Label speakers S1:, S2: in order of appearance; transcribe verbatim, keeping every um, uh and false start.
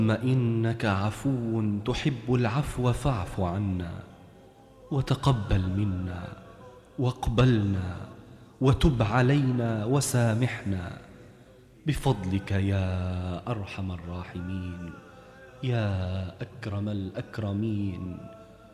S1: ثم إنك عفو تحب العفو فاعف عنا وتقبل منا واقبلنا وتب علينا وسامحنا بفضلك يا أرحم الراحمين يا أكرم الأكرمين